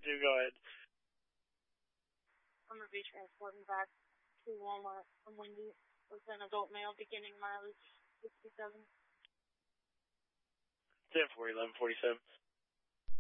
10-2, go ahead. I'm going to be transporting back to Walmart from Wendy with an adult male beginning mileage 67. 10-4, 11-47.